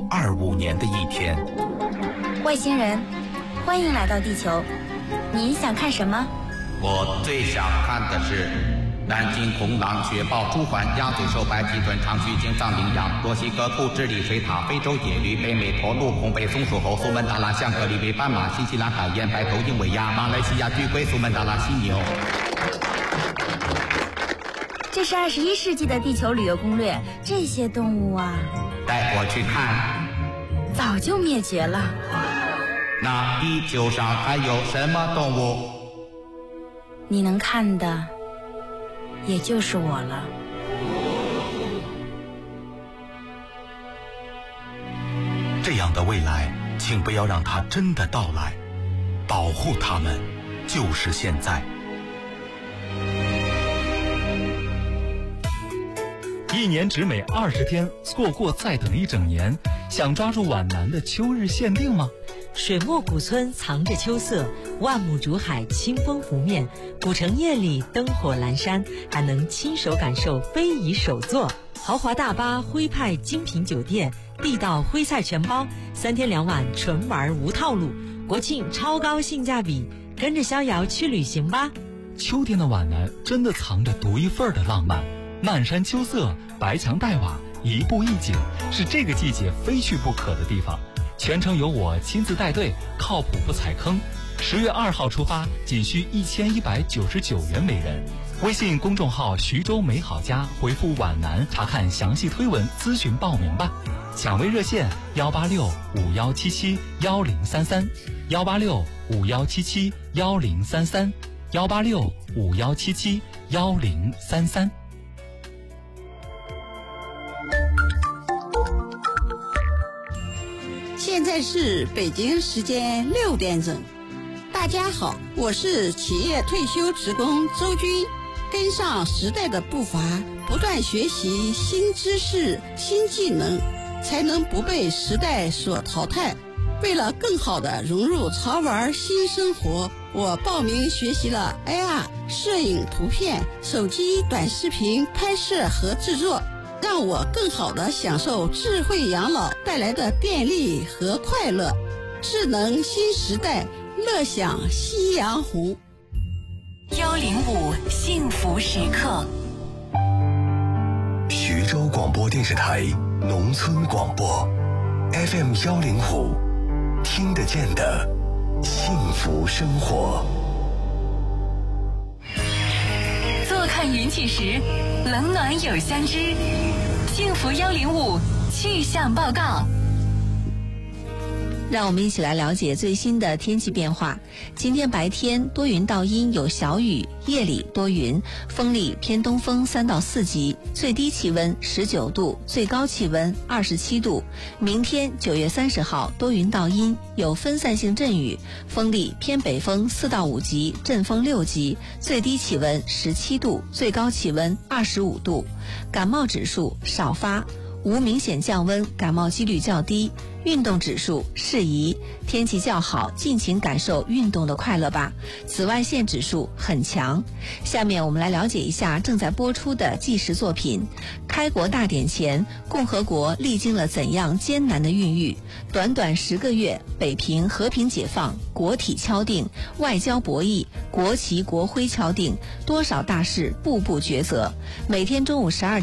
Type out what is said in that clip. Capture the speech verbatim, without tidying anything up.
二五年的一天。 外星人，欢迎来到地球，你想看什么？ 我最想看的是南京红狼、雪豹、朱鹮、鸭嘴兽、白鳍豚、长须鲸、藏羚羊、多西哥兔、智利水獭、非洲野驴、北美驼鹿、红背松鼠猴、苏门答腊象、格里维斑马、新西兰海燕、白头鹰尾鸭、马来西亚巨龟、苏门答腊犀牛。 这是二十一世纪的地球旅游攻略，这些动物啊， 带我去看。 早就灭绝了。 那地球上还有什么动物？ 你能看的也就是我了。 这样的未来，请不要让它真的到来，保护它们就是现在。 一年只美二十天，错过再等一整年。想抓住皖南的秋日限定吗？ 水墨古村藏着秋色，万亩竹海清风拂面，古城夜里灯火阑珊，还能亲手感受非遗手作。豪华大巴、徽派精品酒店、地道徽菜全包，三天两晚纯玩无套路，国庆超高性价比，跟着逍遥去旅行吧。 秋天的皖南真的藏着独一份的浪漫，漫山秋色，白墙黛瓦，一步一景，是这个季节非去不可的地方。全程由我亲自带队，靠谱不踩坑。十月二号出发，仅需一千一百九十九元每人。微信公众号徐州美好家回复皖南查看详细推文，咨询报名吧。抢位热线幺八六五幺七七幺零三三，幺八六五幺七七幺零三三，幺八六五幺七七幺零三三。 现在是北京时间六点整。大家好，我是企业退休职工周军。跟上时代的步伐，不断学习新知识、新技能，才能不被时代所淘汰。为了更好地融入潮玩新生活，我报名学习了 A R 摄影、图片、手机短视频拍摄和制作，让我更好地享受智慧养老带来的便利和快乐。智能新时代，乐享夕阳红。 幺零五幸福时刻， 徐州广播电视台农村广播 F M 幺零五，听得见的幸福生活。 坐看云起时，冷暖有相知。幸福幺零五气象报告。 让我们一起来了解最新的天气变化。今天白天多云到阴有小雨，夜里多云，风力偏东风三到四级，最低气温十九度，最高气温二十七度。明天九月三十号多云到阴，有分散性阵雨，风力偏北风四到五级，阵风六级，最低气温十七度，最高气温二十五度。感冒指数少发，无明显降温，感冒几率较低。运动指数适宜，天气较好，尽情感受运动的快乐吧。紫外线指数很强。下面我们来了解一下正在播出的纪实作品。开国大典前，共和国历经了怎样艰难的孕育？短短十个月，北平和平解放，国体敲定，外交博弈，国旗国徽敲定，多少大事步步抉择。每天中午十二